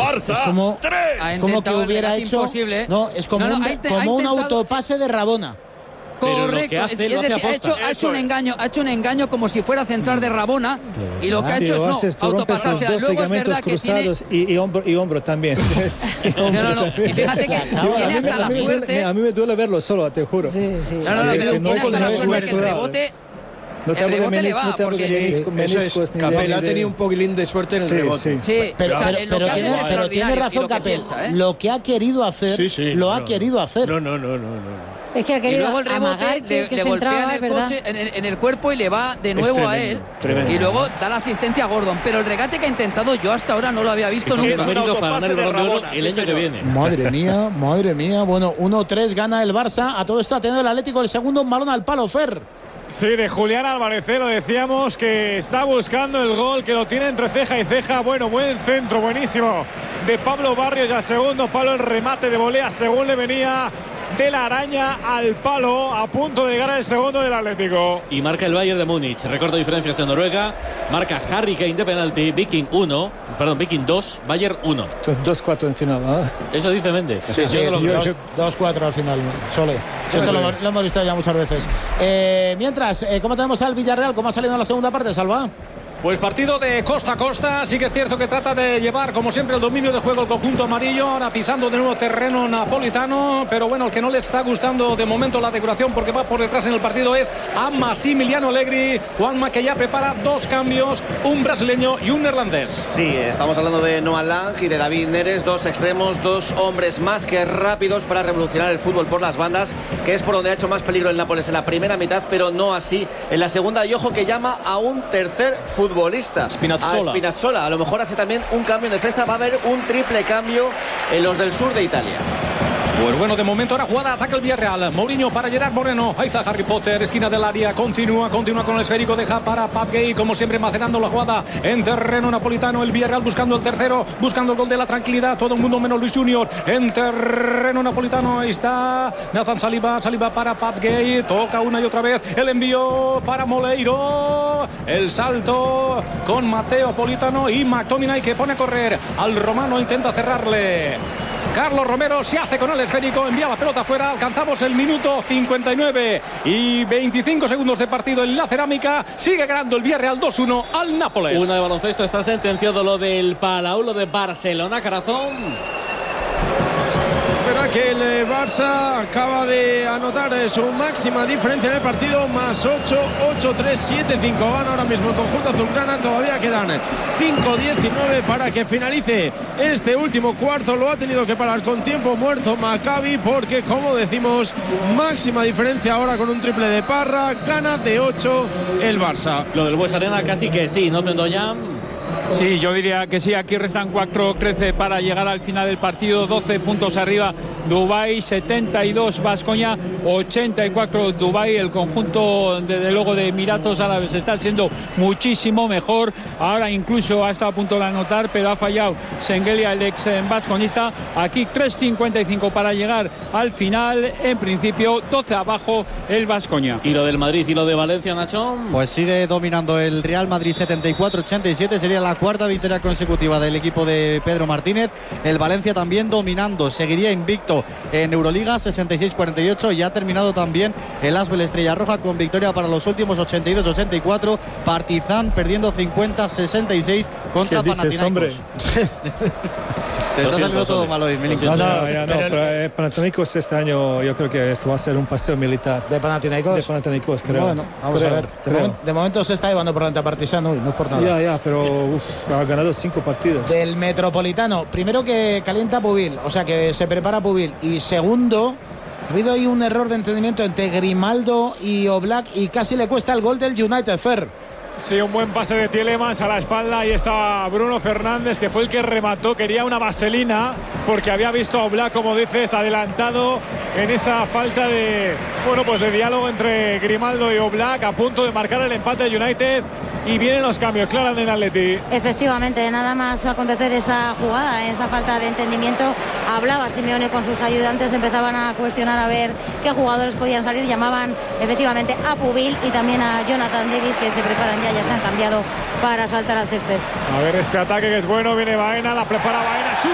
Barça. Es como que hubiera hecho. Imposible. No, es como un autopase de Rabona. Correcto, es decir, ha hecho un engaño como si fuera a centrar de Rabona, y lo que ha hecho es autopasarse. Luego es verdad que tiene y hombro también. No. Y fíjate que tiene hasta la suerte. A mí me duele verlo solo, te juro. Tiene hasta la suerte que el rebote. No te hablo de meniscos. Capela ha tenido un poquilín de suerte en el rebote. Sí, pero tiene razón Capel. Lo que ha querido hacer, lo ha querido hacer. No. Es que ha querido y luego el rebote le golpea en el cuerpo y le va de nuevo a él. Tremendo. Y luego da la asistencia a Gordon. Pero el regate que ha intentado yo hasta ahora no lo había visto nunca. Es un para ganar el Balón de Oro el año que viene. Madre mía. Bueno, 1-3 gana el Barça. A todo esto ha tenido el Atlético el segundo, un balón al palo, Fer. Sí, de Julián Álvarez, lo decíamos, que está buscando el gol, que lo tiene entre ceja y ceja. Bueno, buen centro, buenísimo, de Pablo Barrios. Y al segundo palo el remate de volea según le venía de la araña al palo, a punto de llegar al segundo del Atlético. Y marca el Bayern de Múnich. Recorto diferencias en Noruega. Marca Harry Kane de penalti. Viking 2, Bayern 1. Entonces 2-4 en final, ¿no? Eso dice Méndez. Sí, 2-4 al final, Sole. Esto lo hemos visto ya muchas veces. Mientras, ¿cómo tenemos al Villarreal? ¿Cómo ha salido en la segunda parte, Salva? Pues partido de costa a costa. Sí que es cierto que trata de llevar, como siempre, el dominio de juego el conjunto amarillo. Ahora pisando de nuevo terreno napolitano. Pero bueno, el que no le está gustando de momento la decoración, porque va por detrás en el partido, es a Massimiliano Allegri. Juanma, que ya prepara dos cambios, un brasileño y un neerlandés. Sí, estamos hablando de Noah Lang y de David Neres, dos extremos, dos hombres más que rápidos para revolucionar el fútbol por las bandas, que es por donde ha hecho más peligro el Nápoles en la primera mitad, pero no así en la segunda. Y ojo que llama a un tercer futbolista, a Spinazzola. A lo mejor hace también un cambio en defensa. Va a haber un triple cambio en los del sur de Italia. Pues bueno, de momento ahora jugada, ataca el Villarreal. Mourinho para Gerard Moreno. Ahí está Harry Potter, esquina del área. Continúa con el esférico. Deja para Pape Gueye, como siempre, macerando la jugada en terreno napolitano. El Villarreal buscando el tercero, buscando el gol de la tranquilidad. Todo el mundo menos Luis Junior. En terreno napolitano. Ahí está Nathan Saliba para Pape Gueye. Toca una y otra vez. El envío para Moleiro. El salto con Mateo Politano y McTominay, que pone a correr al romano. Intenta cerrarle. Carlos Romero se hace con el esférico, envía la pelota afuera. Alcanzamos el minuto 59 y 25 segundos de partido en la cerámica. Sigue ganando el Villarreal 2-1 al Nápoles. Una de baloncesto, está sentenciado lo del Palau, lo de Barcelona, Carazón. Espera que el Barça acaba de anotar su máxima diferencia en el partido, más 8, 8-3, 7-5. Gana ahora mismo el conjunto azulgrana. Todavía quedan 5-19 para que finalice este último cuarto. Lo ha tenido que parar con tiempo muerto Maccabi, porque, como decimos, máxima diferencia ahora con un triple de Parra. Gana de 8 el Barça. Lo del Bues Arena casi que sí, ¿no, Zendoyan? Sí, yo diría que sí. Aquí restan 4-13 para llegar al final del partido. 12 puntos arriba Dubái, 72 Baskonia, 84 Dubái. El conjunto, desde luego, de Emiratos Árabes está siendo muchísimo mejor. Ahora incluso ha estado a punto de anotar, pero ha fallado Sengelia, el ex basconista. Aquí 3.55 para llegar al final. En principio 12 abajo el Baskonia. ¿Y lo del Madrid y lo de Valencia, Nacho? Pues sigue dominando el Real Madrid, 74-87. Sería la cuarta victoria consecutiva del equipo de Pedro Martínez. El Valencia también dominando, seguiría invicto en Euroliga, 66-48. Y ha terminado también el Asbel Estrella Roja con victoria para los últimos, 82-84. Partizan perdiendo 50-66 contra Panathinaikos. Te está saliendo todo mal hoy, Milinkovic. Pero Panathinaikos este año, yo creo que esto va a ser un paseo militar. ¿De Panathinaikos? De Panathinaikos, creo. Bueno, vamos a ver. De momento se está llevando por delante a Partizan hoy, no es por nada. Ya, pero ha ganado 5 partidos. Del Metropolitano, primero que calienta Pubil, o sea que se prepara Pubil. Y segundo, ha habido ahí un error de entendimiento entre Grimaldo y Oblak y casi le cuesta el gol del United, Fer. Sí, un buen pase de Tielemans a la espalda. Ahí está Bruno Fernández, que fue el que remató. Quería una vaselina porque había visto a Oblak, como dices, adelantado en esa falta de, bueno, pues de diálogo entre Grimaldo y Oblak, a punto de marcar el empate del United. Y vienen los cambios, Clara, en el Atleti. Efectivamente, nada más acontecer esa jugada, esa falta de entendimiento, hablaba Simeone con sus ayudantes, empezaban a cuestionar a ver qué jugadores podían salir, llamaban efectivamente a Pubil y también a Jonathan David, que se preparan ya se han cambiado para saltar al césped. A ver este ataque que es bueno, viene Baena, la prepara Baena,